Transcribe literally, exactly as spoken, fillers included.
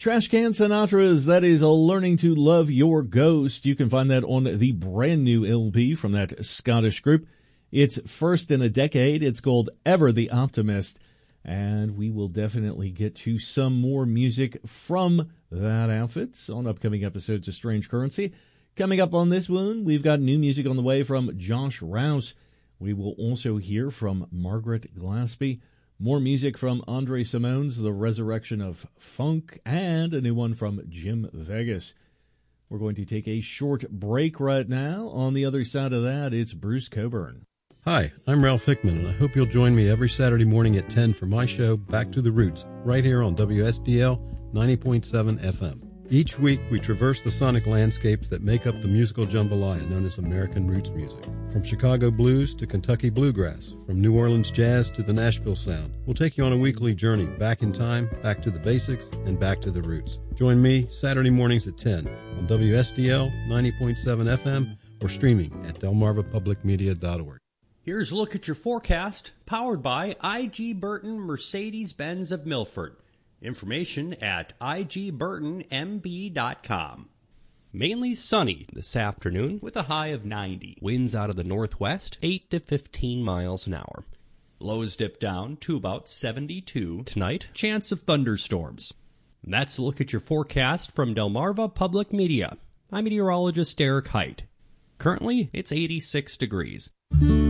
Trash Can Sinatras, that is Learning to Love Your Ghost. You can find that on the brand new L P from that Scottish group. It's first in a decade. It's called Ever the Optimist. And we will definitely get to some more music from that outfit on upcoming episodes of Strange Currency. Coming up on this one, we've got new music on the way from Josh Rouse. We will also hear from Margaret Glaspie. More music from Andre Simone's The Resurrection of Funk, and a new one from Jim Vegas. We're going to take a short break right now. On the other side of that, it's Bruce Coburn. Hi, I'm Ralph Hickman, and I hope you'll join me every Saturday morning at ten for my show, Back to the Roots, right here on W S D L ninety point seven F M. Each week, we traverse the sonic landscapes that make up the musical jambalaya known as American roots music. From Chicago blues to Kentucky bluegrass, from New Orleans jazz to the Nashville sound, we'll take you on a weekly journey back in time, back to the basics, and back to the roots. Join me Saturday mornings at ten on W S D L ninety point seven F M or streaming at delmarva public media dot org. Here's a look at your forecast, powered by I G. Burton Mercedes-Benz of Milford. Information at I G burton M B dot com. Mainly sunny this afternoon with a high of ninety. Winds out of the northwest, eight to fifteen miles an hour. Lows dip down to about seventy-two tonight. Chance of thunderstorms. That's a look at your forecast from Delmarva Public Media. I'm meteorologist Eric Height. Currently, it's eighty-six degrees.